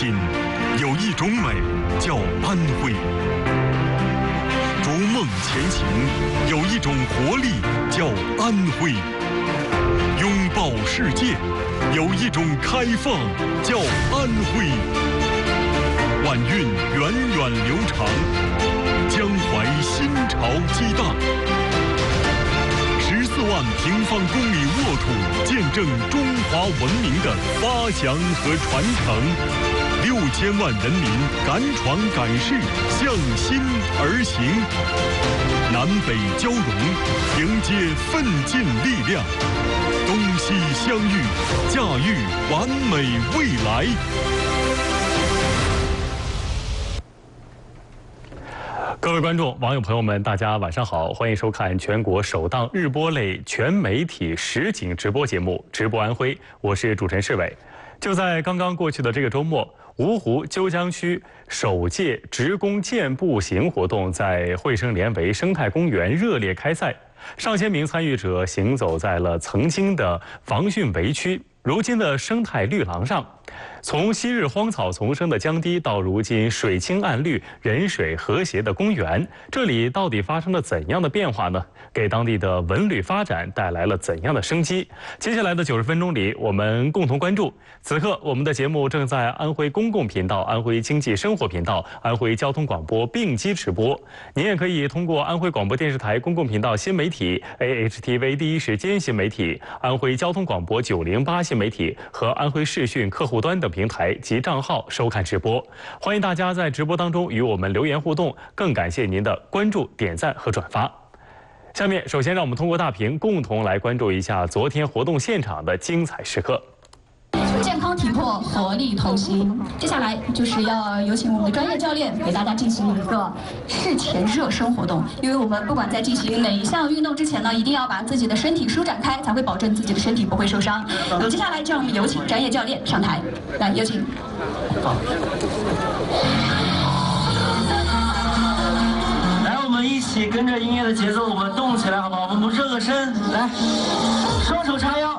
今，有一种美叫安徽；逐梦前行，有一种活力叫安徽；拥抱世界，有一种开放叫安徽。晚运源远流长，江淮新潮激荡。14万平方公里沃土，见证中华文明的发祥和传承。6000万人民敢闯敢试，向心而行。南北交融，迎接奋进力量。东西相遇，驾驭完美未来。各位观众、网友朋友们，大家晚上好，欢迎收看全国首档日播类全媒体实景直播节目《直播安徽》，我是主持人世伟。就在刚刚过去的这个周末，芜湖鸠江区首届职工健步行活动在惠生连围生态公园热烈开赛，上千名参与者行走在了曾经的防汛围区，如今的生态绿廊上。从昔日荒草丛生的江堤到如今水清岸绿、人水和谐的公园，这里到底发生了怎样的变化呢？给当地的文旅发展带来了怎样的生机？接下来的90分钟里，我们共同关注。此刻，我们的节目正在安徽公共频道、安徽经济生活频道、安徽交通广播并机直播。您也可以通过安徽广播电视台公共频道新媒体、AHTV 第一时间新媒体、安徽交通广播908新媒体和安徽视讯客户端等平台及账号收看直播。欢迎大家在直播当中与我们留言互动，更感谢您的关注、点赞和转发。下面，首先让我们通过大屏共同来关注一下昨天活动现场的精彩时刻。 健康体魄，活力同行。接下来就是要有请我们的专业教练给大家进行一个事前热身活动。因为我们不管在进行哪一项运动之前呢，一定要把自己的身体舒展开，才会保证自己的身体不会受伤。那么接下来，就让我们有请专业教练上台，来有请。 来，我们一起跟着音乐的节奏，我们动起来，好不好？我们热个身，来，双手叉腰。